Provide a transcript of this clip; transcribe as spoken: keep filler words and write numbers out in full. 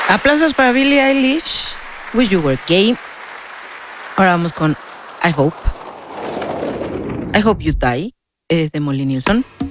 Aplausos para Billie Eilish. Wish You Were Gay. Ahora vamos con I Hope. I Hope You Die. Es de Molly Nilsson.